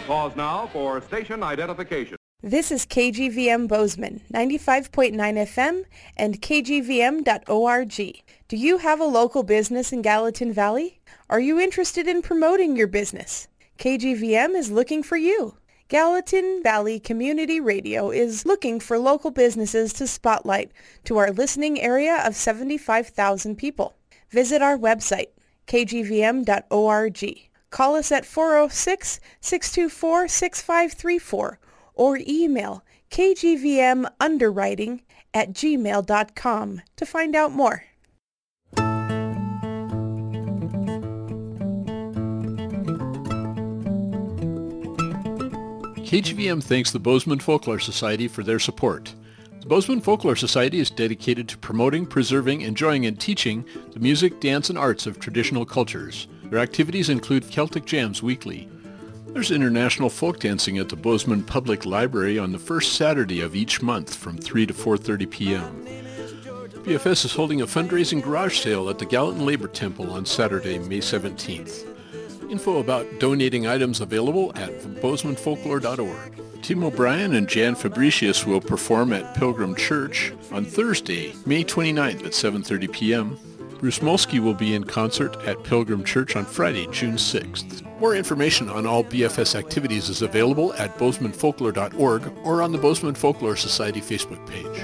Pause now for station identification. This is KGVM Bozeman, 95.9 FM and kgvm.org. Do you have a local business in Gallatin Valley? Are you interested in promoting your business? KGVM is looking for you. Gallatin Valley Community Radio is looking for local businesses to spotlight to our listening area of 75,000 people. Visit our website, kgvm.org. Call us at 406-624-6534 or email kgvmunderwriting@gmail.com to find out more. KGVM thanks the Bozeman Folklore Society for their support. The Bozeman Folklore Society is dedicated to promoting, preserving, enjoying, and teaching the music, dance, and arts of traditional cultures. Their activities include Celtic Jams weekly. There's international folk dancing at the Bozeman Public Library on the first Saturday of each month from 3 to 4:30 p.m. BFS is holding a fundraising garage sale at the Gallatin Labor Temple on Saturday, May 17th. Info about donating items available at bozemanfolklore.org. Tim O'Brien and Jan Fabricius will perform at Pilgrim Church on Thursday, May 29th at 7:30 p.m. Bruce Molsky will be in concert at Pilgrim Church on Friday, June 6th. More information on all BFS activities is available at bozemanfolklore.org or on the Bozeman Folklore Society Facebook page.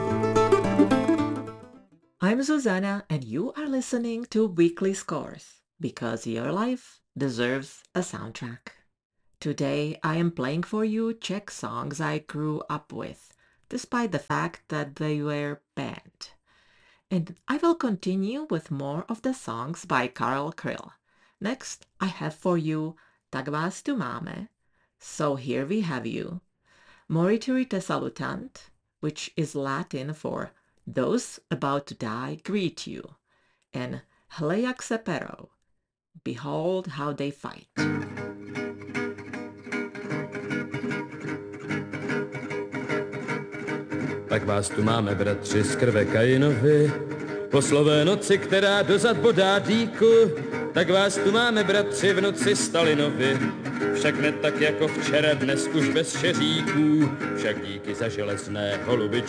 I'm Susanna, and you are listening to Weekly Scores, because your life deserves a soundtrack. Today I am playing for you Czech songs I grew up with, despite the fact that they were banned. And I will continue with more of the songs by Karel Kryl. Next I have for you Tak vás tu máme, So Here We Have You, Morituri te salutant, which is Latin for Those About to Die Greet You, and Hle jak se perou, Behold How They Fight. Tak vás tu máme, bratři, z krve Kainovi, po slové noci, která dozad bodá dýku. Tak vás tu máme, bratři, v noci Stalinovi, však ne tak jako včera, dnes už bez šeříků, však díky za železné holuby